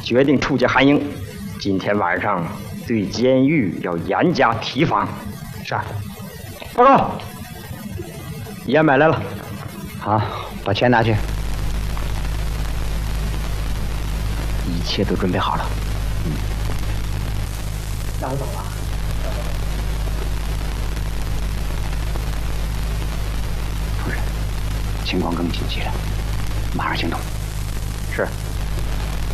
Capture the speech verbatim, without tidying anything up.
决定处决韩英。今天晚上对监狱要严加提防。 是。 报告，烟买来了。 好，把钱拿去。 一切都准备好了。 嗯。 让我走了。 夫人，情况更紧急了，马上行动。 是。